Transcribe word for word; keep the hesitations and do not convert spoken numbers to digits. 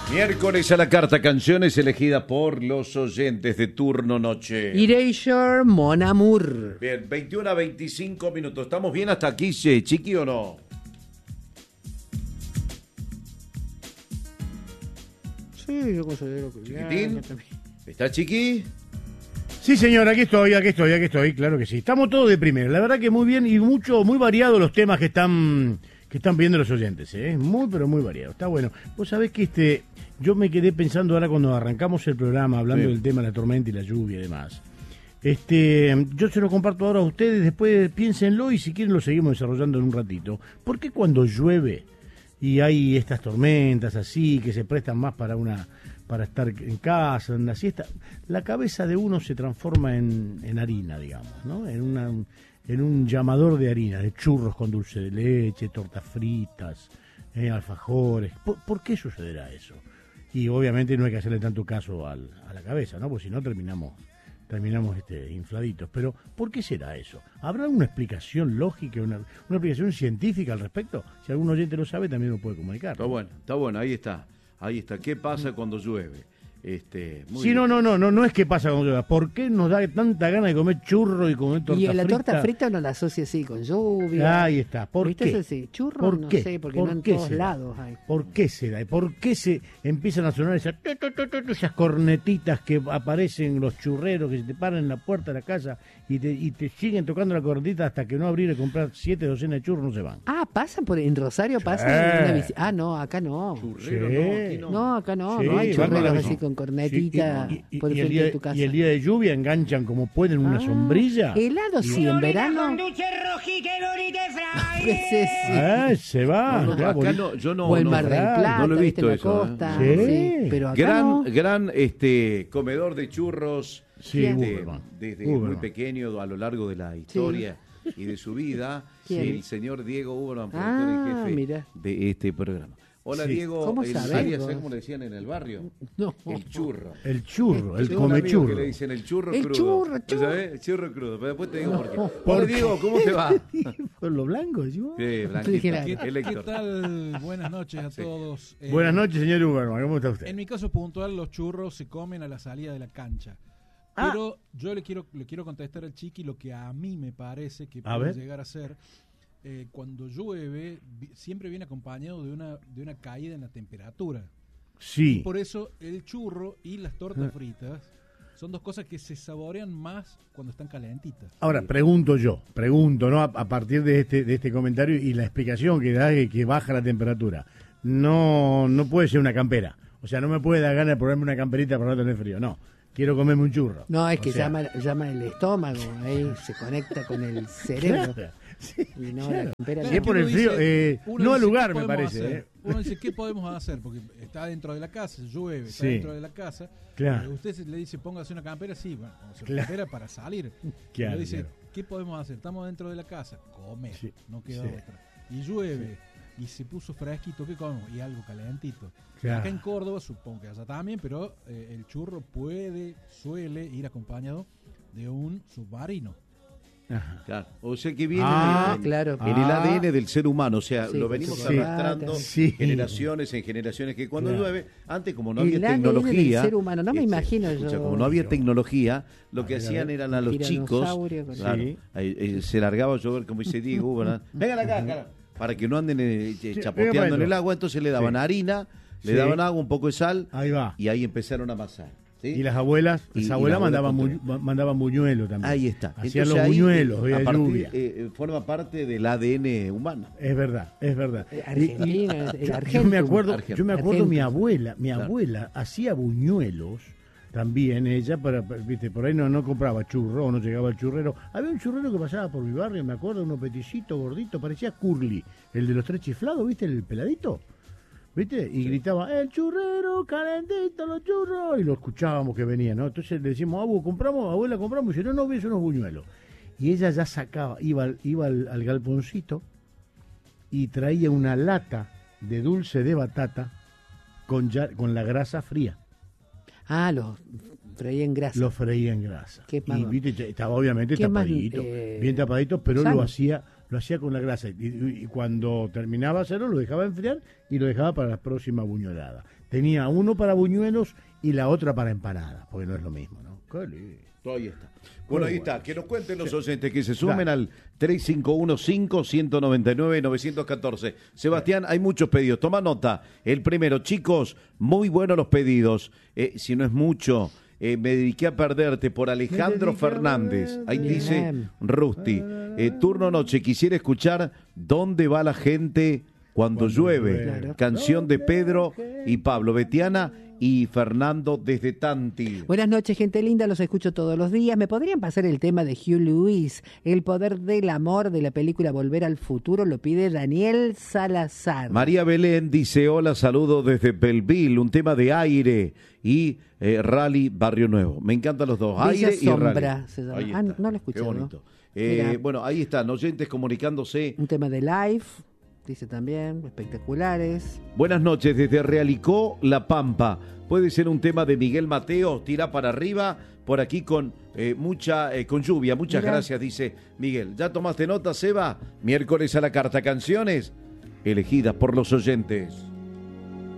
Miércoles a la carta, canciones elegidas por los oyentes de turno noche. Erasure, Mon Amour. Bien, veintiuno a veinticinco minutos. ¿Estamos bien hasta aquí, che, Chiqui, o no? Sí, yo considero que ¿Chiquitín? ¿Está, Chiqui? Sí, señor, aquí estoy, aquí estoy, aquí estoy, claro que sí. Estamos todos de primera. La verdad que muy bien y mucho, muy variados los temas que están que están pidiendo los oyentes, ¿eh? Muy, pero muy variado. Está bueno. Vos sabés que este, yo me quedé pensando ahora cuando arrancamos el programa, hablando Sí. del tema de la tormenta y la lluvia y demás. Este, yo se lo comparto ahora a ustedes, después piénsenlo y si quieren lo seguimos desarrollando en un ratito. ¿Por qué cuando llueve y hay estas tormentas así, que se prestan más para una para estar en casa, en la siesta, la cabeza de uno se transforma en, en harina, digamos, ¿no? En una en un llamador de harina, de churros con dulce de leche, tortas fritas, eh, alfajores. ¿Por, ¿Por qué sucederá eso? Y obviamente no hay que hacerle tanto caso al, a la cabeza, ¿no? Porque si no terminamos terminamos este, infladitos. Pero ¿por qué será eso? ¿Habrá una explicación lógica, una, una explicación científica al respecto? Si algún oyente lo sabe, también lo puede comunicar. Está bueno, está bueno, ahí está. Ahí está. ¿Qué pasa cuando llueve? Este, muy Sí, bien. no, no, no, no, no es que pasa cuando llueva. ¿Por qué nos da tanta gana de comer churro y comer torta Y la frita? torta frita no la asocia así con lluvia. Ahí está. ¿Por ¿Viste qué? eso sí? Churros ¿Por no qué? sé, porque ¿Por no en qué todos será? lados hay. ¿Por qué se da? ¿Por qué se empiezan a sonar esas, tu, tu, tu, tu, tu, esas cornetitas que aparecen los churreros que se te paran en la puerta de la casa y te, y te siguen tocando la cornetita hasta que no abrir y comprar siete docenas de churros no se van? Ah, pasan por en Rosario pasan en una bici. Ah, no, acá no. Churrero, Sí. no, aquí no. No, acá no, Sí, no hay van con la churreros bici. así con cornetita Sí, y, y- por y el el frente de día, tu casa. y el día de lluvia enganchan como pueden una Ah, sombrilla. Helado sí, en verano. ¿Qué es eso? Ah, se va. No, no, ya, acá bonito. no, yo no, O el no, Mar del claro, Plata, no lo he ¿viste? visto En la eso, ¿eh? costa. Sí. Sí, pero acá gran, no. gran este comedor de churros Sí, este, Uberman. desde muy Uberman. pequeño a lo largo de la historia y de su vida, ¿Quién? el señor Diego Uberman, productor Ah, en jefe mira. de este programa. Hola Sí. Diego, ¿Cómo el, sabés alias, vos? ¿sabés cómo le decían en el barrio? No. El churro. El churro, el Tengo un come amigo churro. que le dicen el churro El crudo. churro, ¿Lo churro. sabés? El churro crudo, pero después te digo por qué. ¿Por Hola qué? Diego, ¿cómo te va? Por lo blanco, ¿sí? Sí, Blanquito, dije nada. el ¿Qué Héctor. tal? Buenas noches a Sí. todos. Eh, Buenas noches, señor Uberman. ¿Cómo está usted? En mi caso puntual, los churros se comen a la salida de la cancha. Ah. Pero yo le quiero le quiero contestar al Chiqui lo que a mí me parece que A puede ver. llegar a ser. Eh, cuando llueve, vi- siempre viene acompañado de una, de una caída en la temperatura. Y Sí. por eso el churro y las tortas fritas son dos cosas que se saborean más cuando están calentitas. Ahora, pregunto yo, pregunto, ¿no? A, a partir de este, de este comentario y la explicación que da de que baja la temperatura. No, no puede ser una campera. O sea, no me puede dar ganas de ponerme una camperita para no tener frío. No, quiero comerme un churro. No, es O que sea, llama, llama el estómago, ahí se conecta con el cerebro. Claro, sí, Y no claro. la campera. Si es por el Uno frío, dice- eh, uno no al dice, lugar, ¿qué me podemos parece. hacer? eh. Uno dice, ¿qué podemos hacer? Porque está dentro de la casa, llueve, está Sí. dentro de la casa. Claro. Eh, usted se- le dice, póngase una campera, sí, bueno, póngase una Claro. campera para salir. Claro, Pero dice, claro. ¿qué podemos hacer? Estamos dentro de la casa, comer, Sí, no queda sí. otra. Y llueve, y se puso fresquito, ¿qué comemos? Y algo calentito. Claro. Acá en Córdoba, supongo que allá también, pero eh, el churro puede, suele ir acompañado de un submarino. Ajá. Claro. O sea que viene Ah, en, claro. en el Ah. A D N del ser humano, o sea, Sí, lo con venimos su arrastrando Sí. generaciones en generaciones, que cuando Claro. llueve, antes como no El había A D N del tecnología, ser humano, no me este, imagino escucha, yo. como no había tecnología, lo A que ver, a hacían ver. eran a los chicos, Tiranosaurio con- claro, Sí. ahí, eh, se largaba a llover, como dice Diego, ¿verdad? Vengan acá, cara, para que no anden eh, Sí, chapoteando venga, en el maestro. agua, entonces le daban Sí. harina, le Sí. daban agua, un poco de sal, Ahí va. y ahí empezaron a amasar. ¿sí? Y las abuelas, Y- las y abuelas la abuela mandaban, contra- mu- mandaban buñuelos también. Ahí está. Hacían Entonces los ahí, buñuelos, eh, veía a partir- lluvia. eh, eh, forma parte del A D N humano. Es verdad, es verdad. Eh, Y- y- Argentina, el yo, yo Argentum. me acuerdo, Argentum. yo me acuerdo mi Argentum. abuela, mi Claro. abuela hacía buñuelos también ella para, para- viste, por ahí no, no compraba churro, no llegaba el churrero. Había un churrero que pasaba por mi barrio, me acuerdo, uno peticito, gordito, parecía Curly, el de los tres chiflados, ¿viste? El peladito. ¿Viste? Y gritaba, el churrero, calentito, los churros. Y lo escuchábamos que venía, ¿no? Entonces le decimos, abu, compramos, abuela, compramos. Y dice, no, no, ves unos buñuelos. Y ella ya sacaba, iba, al- iba al, al galponcito y traía una lata de dulce de batata con, ya, con la grasa fría. Ah, los freí en grasa. Lo freía en grasa. Qué Y más- viste, estaba obviamente qué más, tapadito, eh, bien tapadito, pero sano. lo hacía lo hacía con la grasa. Y, y- y cuando terminaba de hacerlo, lo dejaba enfriar y lo dejaba para la próxima buñolada. tenía uno para buñuelos y la otra para empanadas, porque no es lo mismo, ¿no? Qué lindo. Ahí está. Bueno, ahí está. Que nos cuenten los oyentes que se sumen Dale. al tres cinco uno cinco, uno nueve nueve, nueve uno cuatro. Sebastián, hay muchos pedidos. Toma nota. El primero, chicos, muy buenos los pedidos. Eh, si no es mucho, eh, me dediqué a perderte por Alejandro Fernández. Ahí Bien. dice Rusty. Eh, turno noche, quisiera escuchar ¿Dónde va la gente cuando, Cuando llueve? llueve. Claro. Canción de Pedro y Pablo, Betiana y Fernando desde Tanti. Buenas noches, gente linda, los escucho todos los días. ¿Me podrían pasar el tema de Hugh Lewis? El poder del amor de la película Volver al Futuro lo pide Daniel Salazar. María Belén dice, hola, saludos desde Belleville, un tema de Aire y eh, Rally Barrio Nuevo. Me encantan los dos, Bella Aire y Sombra Rally. se llama. Ahí Ah, está. no lo he escuchado. Qué bonito. Eh, Mira. bueno, ahí están, oyentes comunicándose. Un tema de Life, dice también, espectaculares. Buenas noches, desde Realicó, La Pampa. Puede ser un tema de Miguel Mateo, tira para arriba, por aquí con eh, mucha eh, con lluvia. Muchas Mirá. gracias, dice Miguel. ¿Ya tomaste nota, Seba? Miércoles a la carta canciones, elegidas por los oyentes.